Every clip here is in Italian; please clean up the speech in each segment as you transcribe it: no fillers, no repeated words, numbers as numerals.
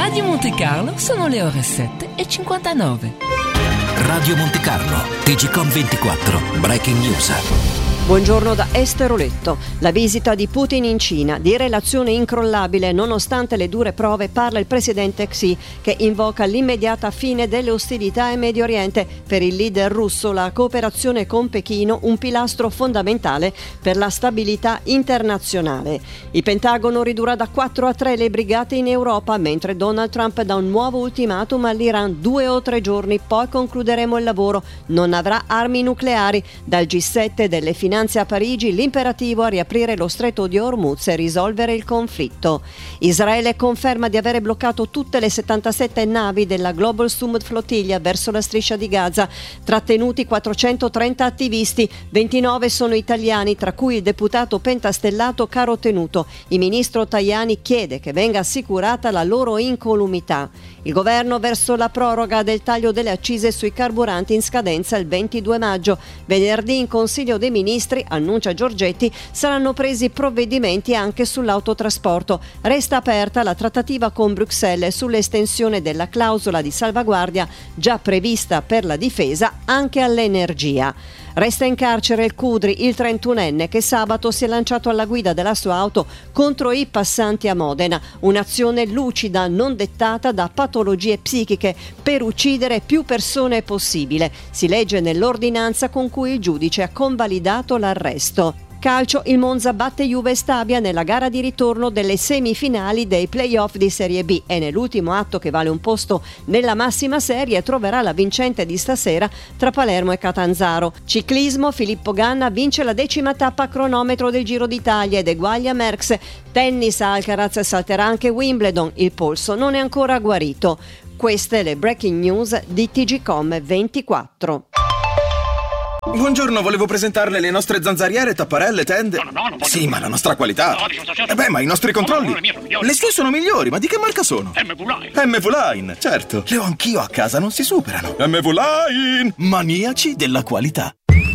Radio Monte Carlo sono le ore 7:59. Radio Monte Carlo, TGcom 24, Breaking News. Buongiorno da Esteroletto. La visita di Putin in Cina, di relazione incrollabile nonostante le dure prove, parla il presidente Xi, che invoca l'immediata fine delle ostilità in Medio Oriente. Per il leader russo la cooperazione con Pechino un pilastro fondamentale per la stabilità internazionale. Il Pentagono ridurrà da 4 a 3 le brigate in Europa, mentre Donald Trump dà un nuovo ultimatum all'Iran: 2 o 3 giorni, poi concluderemo il lavoro. Non avrà armi nucleari. Dal G7 delle finanze a Parigi l'imperativo a riaprire lo stretto di Hormuz e risolvere il conflitto. Israele conferma di avere bloccato tutte le 77 navi della Global Summit Flottiglia verso la striscia di Gaza. Trattenuti 430 attivisti, 29 sono italiani, tra cui il deputato pentastellato Caro Tenuto. Il ministro Tajani chiede che venga assicurata la loro incolumità. Il governo verso la proroga del taglio delle accise sui carburanti in scadenza il 22 maggio. Venerdì in Consiglio dei Ministri, annuncia Giorgetti, saranno presi provvedimenti anche sull'autotrasporto. Resta aperta la trattativa con Bruxelles sull'estensione della clausola di salvaguardia già prevista per la difesa anche all'energia. Resta in carcere il Cudri, il 31enne che sabato si è lanciato alla guida della sua auto contro i passanti a Modena. Un'azione lucida, non dettata da patologie psichiche, per uccidere più persone possibile. Si legge nell'ordinanza con cui il giudice ha convalidato l'arresto. Calcio, il Monza batte Juve Stabia nella gara di ritorno delle semifinali dei play-off di Serie B e nell'ultimo atto che vale un posto nella massima serie troverà la vincente di stasera tra Palermo e Catanzaro. Ciclismo, Filippo Ganna vince la 10ª tappa a cronometro del Giro d'Italia ed eguaglia Merckx. Tennis, Alcaraz salterà anche Wimbledon, il polso non è ancora guarito. Queste le breaking news di TGcom 24. Buongiorno, volevo presentarle le nostre zanzariere, tapparelle, tende. No, Sì, ma la nostra qualità. Ma i nostri controlli. Le sue sono migliori, ma di che marca sono? MV-Line, certo. Le ho anch'io a casa, non si superano. MV-Line, maniaci della qualità.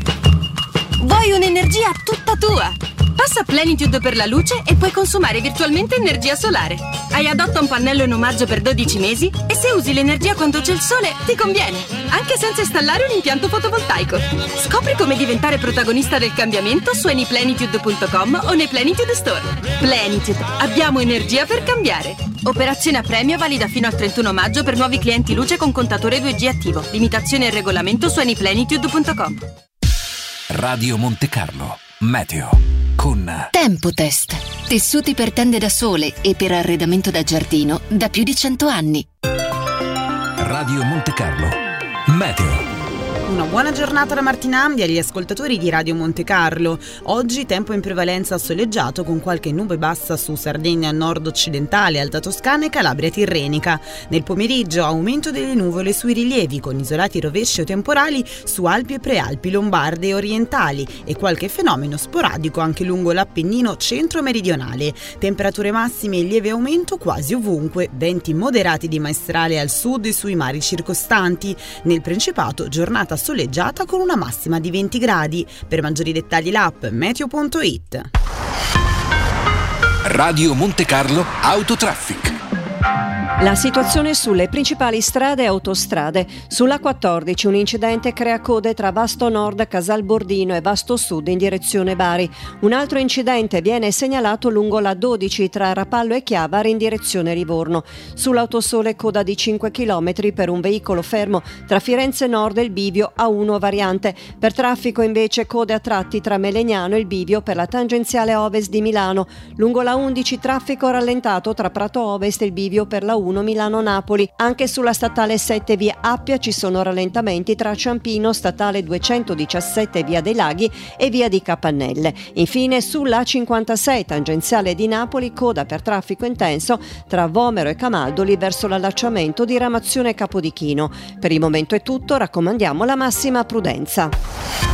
Vuoi un'energia tutta tua? Passa Plenitude per la luce e puoi consumare virtualmente energia solare. Hai Adotta un pannello in omaggio per 12 mesi e se usi l'energia quando c'è il sole ti conviene, anche senza installare un impianto fotovoltaico. Scopri come diventare protagonista del cambiamento su anyplenitude.com o nei Plenitude Store. Plenitude, abbiamo energia per cambiare. Operazione a premio valida fino al 31 maggio per nuovi clienti luce con contatore 2G attivo. Limitazione e regolamento su anyplenitude.com. Radio Monte Carlo, Meteo con Tempotest. Tessuti per tende da sole e per arredamento da giardino da più di 100 anni. Radio Monte Carlo, Meteo. Una buona giornata da Martina Amdi agli ascoltatori di Radio Monte Carlo. Oggi tempo in prevalenza soleggiato con qualche nube bassa su Sardegna nord-occidentale, Alta Toscana e Calabria tirrenica. Nel pomeriggio aumento delle nuvole sui rilievi con isolati rovesci o temporali su Alpi e Prealpi, Lombarde e orientali e qualche fenomeno sporadico anche lungo l'Appennino centro-meridionale. Temperature massime in lieve aumento quasi ovunque, venti moderati di maestrale al sud e sui mari circostanti. Nel Principato giornata soleggiata con una massima di 20 gradi. Per maggiori dettagli l'app meteo.it. Radio Monte Carlo Autotraffic. La situazione sulle principali strade e autostrade. Sulla 14 un incidente crea code tra Vasto Nord, Casalbordino e Vasto Sud in direzione Bari. Un altro incidente viene segnalato lungo la 12 tra Rapallo e Chiavari in direzione Livorno. Sull'autosole coda di 5 km per un veicolo fermo tra Firenze Nord e il bivio A1 variante. Per traffico invece code a tratti tra Melegnano e il bivio per la tangenziale ovest di Milano. Lungo la 11 traffico rallentato tra Prato Ovest e il bivio per la 1 Milano-Napoli. Anche sulla statale 7 via Appia ci sono rallentamenti tra Ciampino, statale 217 via dei Laghi e via di Capannelle. Infine sulla 56 tangenziale di Napoli coda per traffico intenso tra Vomero e Camaldoli verso l'allacciamento di Ramazione Capodichino. Per il momento è tutto, raccomandiamo la massima prudenza.